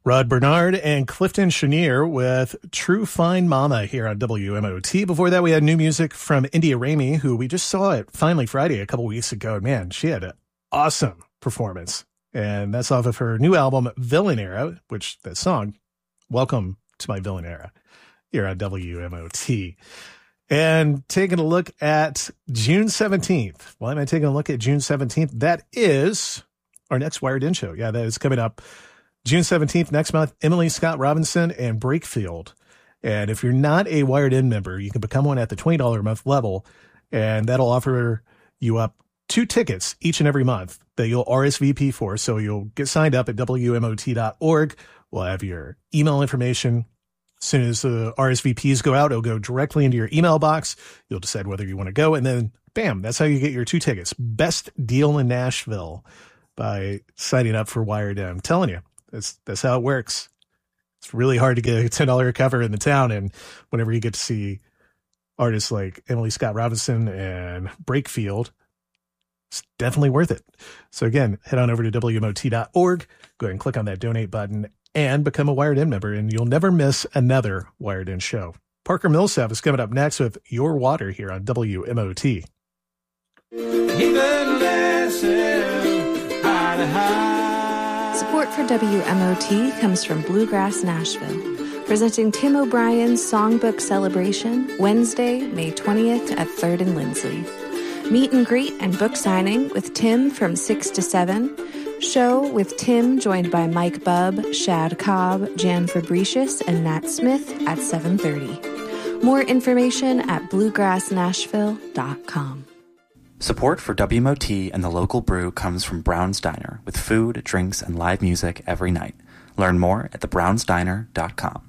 Rod Bernard and Clifton Chenier with True Fine Mama here on WMOT. Before that, we had new music from India Ramey, who we just saw at Finally Friday a couple weeks ago. Man, she had an awesome performance. And that's off of her new album, Villain Era, which that song, Welcome to My Villain Era, here on WMOT. And taking a look at June 17th. Why am I taking a look at June 17th? That is our next Wired In show. Yeah, that is coming up June 17th next month. Emily Scott Robinson and Brakefield. And if you're not a Wired In member, you can become one at the $20 a month level. And that'll offer you up 2 tickets each and every month that you'll RSVP for. So you'll get signed up at WMOT.org. We'll have your email information. As soon as the RSVPs go out, it'll go directly into your email box. You'll decide whether you want to go. And then, bam, that's how you get your 2 tickets. Best deal in Nashville by signing up for Wired In. I'm telling you, that's how it works. It's really hard to get a $10 cover in the town. And whenever you get to see artists like Emily Scott Robinson and Brakefield, it's definitely worth it. So again, head on over to WMOT.org. Go ahead and click on that donate button and become a Wired In member, and you'll never miss another Wired In show. Parker Millsap is coming up next with Your Water here on WMOT. Support for WMOT comes from Bluegrass Nashville, presenting Tim O'Brien's Songbook Celebration Wednesday, May 20th at 3rd and Lindsley. Meet and greet and book signing with Tim from 6 to 7. Show with Tim joined by Mike Bubb, Shad Cobb, Jan Fabricius, and Nat Smith at 7:30. More information at bluegrassnashville.com. Support for WMOT and the local brew comes from Brown's Diner, with food, drinks, and live music every night. Learn more at thebrownsdiner.com.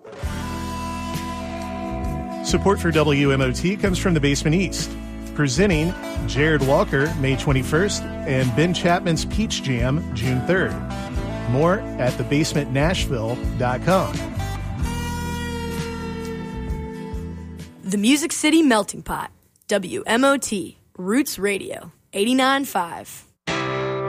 Support for WMOT comes from the Basement East, presenting Jared Walker May 21st and Ben Chapman's Peach Jam June 3rd. More at thebasementnashville.com. The Music City Melting Pot, WMOT, Roots Radio, 89.5.